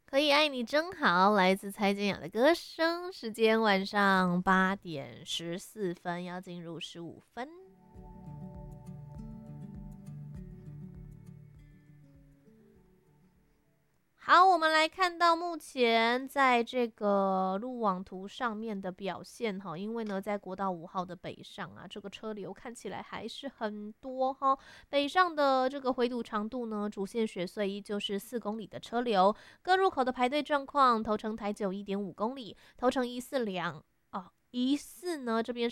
可以爱你真好，来自蔡健雅的歌声。时间晚上8点14分，要进入15分。好，我们来看到目前在这个路网图上面的表现哈，因为呢，在国道5号的北上啊，这个车流看起来还是很多哈。北上的这个回堵长度呢，主线雪隧依旧是4公里的车流，各入口的排队状况，头城台9 1.5公里，头城142疑似呢这边